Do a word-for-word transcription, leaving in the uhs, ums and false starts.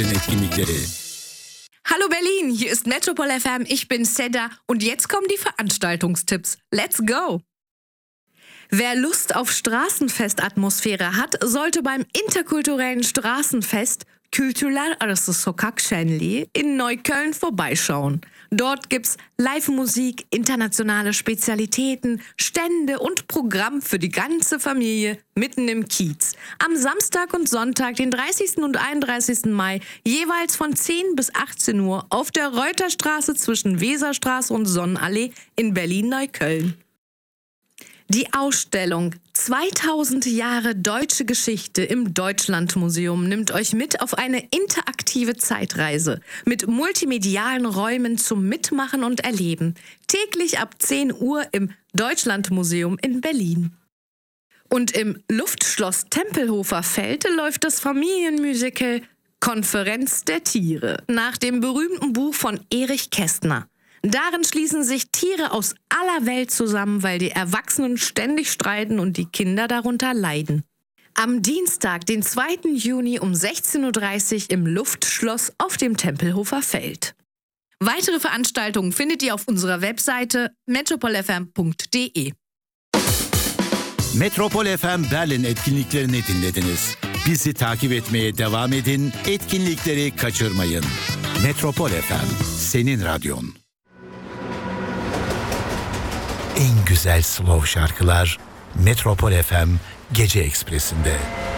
etkinlikleri. Hallo Berlin, hier ist Metropol F M, ich bin Seda und jetzt kommen die Veranstaltungstipps. Let's go! Wer Lust auf Straßenfestatmosphäre hat, sollte beim interkulturellen Straßenfest Kültürler Arası Sokak Şenliği in Neukölln vorbeischauen. Dort gibt's Live-Musik, internationale Spezialitäten, Stände und Programm für die ganze Familie mitten im Kiez. Am Samstag und Sonntag, den dreißigsten und einunddreißigsten Mai, jeweils von zehn bis achtzehn Uhr auf der Reuterstraße zwischen Weserstraße und Sonnenallee in Berlin-Neukölln. Die Ausstellung zweitausend Jahre deutsche Geschichte im Deutschlandmuseum nimmt euch mit auf eine interaktive Zeitreise mit multimedialen Räumen zum Mitmachen und Erleben. Täglich ab zehn Uhr im Deutschlandmuseum in Berlin. Und im Luftschloss Tempelhofer Feld läuft das Familienmusical Konferenz der Tiere nach dem berühmten Buch von Erich Kästner. Darin schließen sich Tiere aus aller Welt zusammen, weil die Erwachsenen ständig streiten und die Kinder darunter leiden. Am Dienstag, den zweiten Juni um sechzehn Uhr dreißig im Luftschloss auf dem Tempelhofer Feld. Weitere Veranstaltungen findet ihr auf unserer Webseite metropol f m punkt d e. Metropol F M Berlin etkinliklerini dinlediniz. Bizi takip etmeye devam edin, etkinlikleri kaçırmayın. Metropol F M, senin radyon. En güzel slow şarkılar Metropol F M Gece Ekspresi'nde.